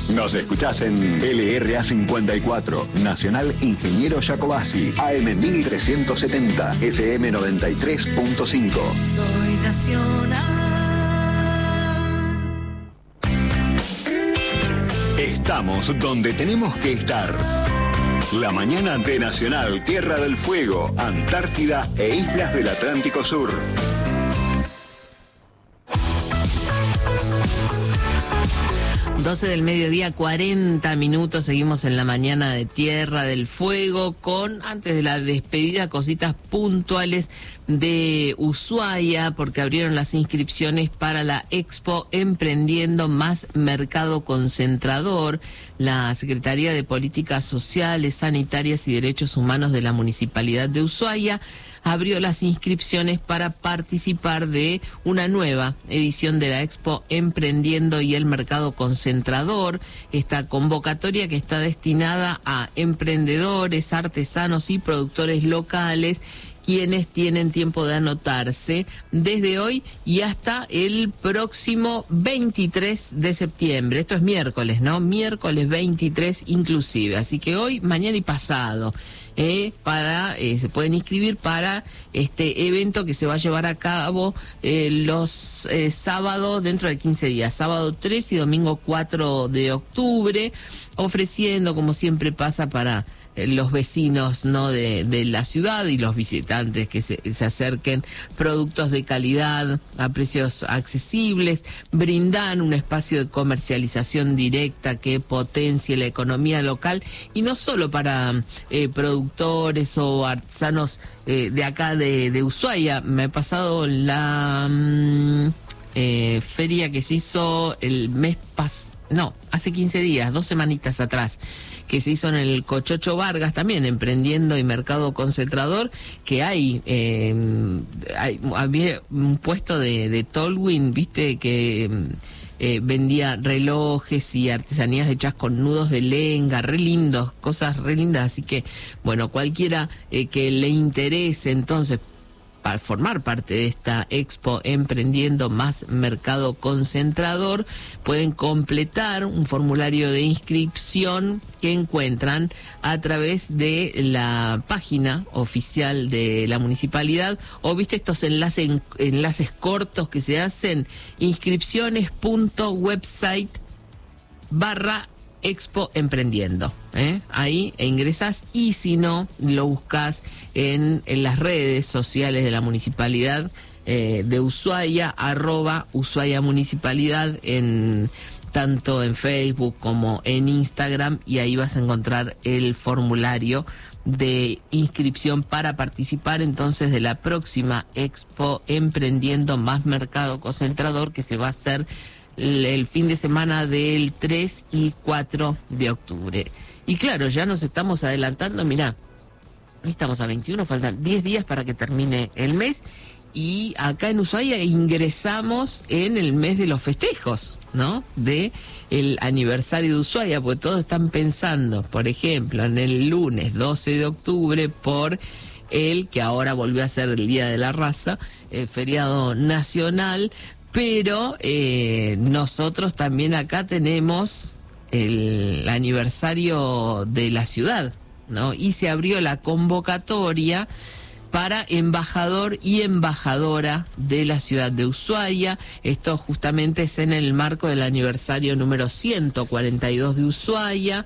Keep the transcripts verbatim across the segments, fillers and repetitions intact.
Nos escuchás en L R A cincuenta y cuatro, Nacional Ingeniero Jacobasi, A M mil trescientos setenta, F M noventa y tres punto cinco. Soy Nacional. Estamos donde tenemos que estar. La mañana de Nacional, Tierra del Fuego, Antártida e Islas del Atlántico Sur. doce del mediodía, cuarenta minutos, seguimos en la mañana de Tierra del Fuego con, antes de la despedida, cositas puntuales de Ushuaia, porque abrieron las inscripciones para la Expo Emprendiendo Más Mercado Concentrador. La Secretaría de Políticas Sociales, Sanitarias y Derechos Humanos de la Municipalidad de Ushuaia abrió las inscripciones para participar de una nueva edición de la Expo Emprendiendo y el Mercado Concentrador. Esta convocatoria, que está destinada a emprendedores, artesanos y productores locales, quienes tienen tiempo de anotarse desde hoy y hasta el próximo veintitrés de septiembre. Esto es miércoles, ¿no? Miércoles veintitrés inclusive. Así que hoy, mañana y pasado eh, para eh, se pueden inscribir para este evento que se va a llevar a cabo eh, los eh, sábados dentro de quince días, sábado tres y domingo cuatro de octubre, ofreciendo, como siempre pasa, para los vecinos, ¿no?, de, de la ciudad y los visitantes que se, se acerquen, productos de calidad a precios accesibles. Brindan un espacio de comercialización directa que potencie la economía local, y no solo para eh, productores o artesanos eh, de acá de, de Ushuaia. Me he pasado la mmm, eh, feria que se hizo el mes pasado, no, hace quince días, dos semanitas atrás, que se hizo en el Cochocho Vargas, también Emprendiendo y Mercado Concentrador, que hay, eh, hay había un puesto de, de Tolwyn, viste, que eh, vendía relojes y artesanías hechas con nudos de lenga, re lindos, cosas re lindas. Así que, bueno, cualquiera eh, que le interese entonces para formar parte de esta Expo Emprendiendo Más Mercado Concentrador, pueden completar un formulario de inscripción que encuentran a través de la página oficial de la municipalidad, o viste estos enlaces, enlaces cortos que se hacen, inscripciones.website barra Expo Emprendiendo, ¿eh? Ahí ingresas, y si no, lo buscas en, en las redes sociales de la municipalidad eh, de Ushuaia, arroba Ushuaia Municipalidad, en tanto en Facebook como en Instagram, y ahí vas a encontrar el formulario de inscripción para participar entonces de la próxima Expo Emprendiendo Más Mercado Concentrador, que se va a hacer el fin de semana del tres y cuatro de octubre. Y claro, ya nos estamos adelantando, mirá, hoy estamos a veintiuno, faltan diez días para que termine el mes, y acá en Ushuaia ingresamos en el mes de los festejos, ¿no?, de el aniversario de Ushuaia, porque todos están pensando, por ejemplo, en el lunes doce de octubre, por el que ahora volvió a ser el Día de la Raza, el feriado nacional. Pero eh, nosotros también acá tenemos el aniversario de la ciudad, ¿no? Y se abrió la convocatoria para embajador y embajadora de la ciudad de Ushuaia. Esto justamente es en el marco del aniversario número ciento cuarenta y dos de Ushuaia.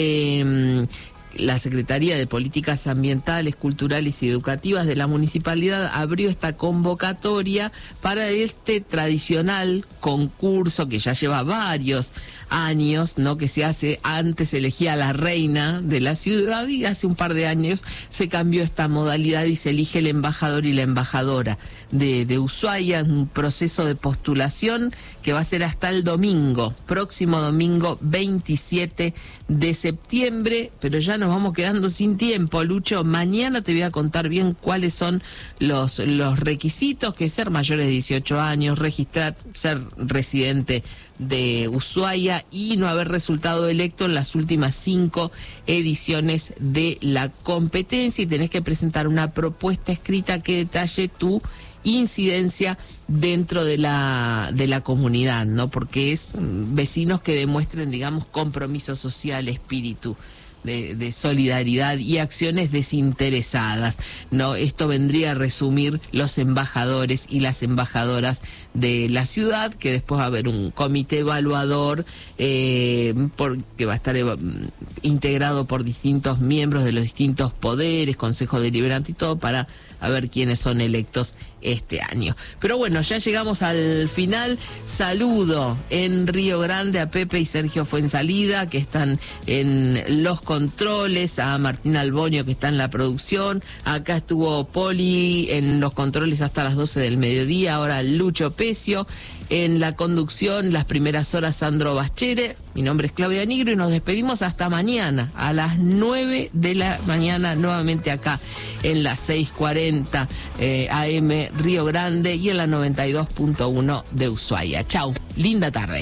Eh, La Secretaría de Políticas Ambientales, Culturales y Educativas de la Municipalidad abrió esta convocatoria para este tradicional concurso que ya lleva varios años, ¿no?, que se hace. Antes se elegía a la reina de la ciudad, y hace un par de años se cambió esta modalidad y se elige el embajador y la embajadora de, de Ushuaia, un proceso de postulación que va a ser hasta el domingo, próximo domingo veintisiete de septiembre, pero ya nos vamos quedando sin tiempo, Lucho. Mañana te voy a contar bien cuáles son los, los requisitos, que es ser mayores de dieciocho años, registrar, ser residente de Ushuaia y no haber resultado electo en las últimas cinco ediciones de la competencia, y tenés que presentar una propuesta escrita que detalle tu incidencia dentro de la de la comunidad, ¿no? Porque es vecinos que demuestren, digamos, compromiso social, espíritu De, de solidaridad y acciones desinteresadas, ¿no? Esto vendría a resumir los embajadores y las embajadoras de la ciudad, que después va a haber un comité evaluador eh, por, que va a estar eva- integrado por distintos miembros de los distintos poderes, consejo deliberante y todo, para a ver quiénes son electos este año. Pero bueno, ya llegamos al final. Saludo en Río Grande a Pepe y Sergio Fuensalida, que están en los controles, a Martín Albonio, que está en la producción. Acá estuvo Poli en los controles hasta las doce del mediodía, ahora Lucho Pecio. En la conducción, las primeras horas, Sandro Baschere. Mi nombre es Claudia Nigro y nos despedimos hasta mañana a las nueve de la mañana, nuevamente acá en la seiscientos cuarenta eh, A M Río Grande y en la noventa y dos punto uno de Ushuaia. Chau, linda tarde.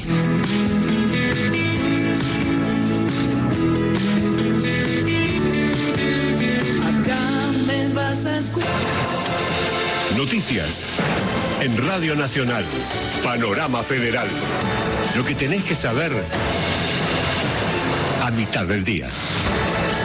Acá me vas a escuchar. Noticias en Radio Nacional. Panorama Federal. Lo que tenés que saber a mitad del día.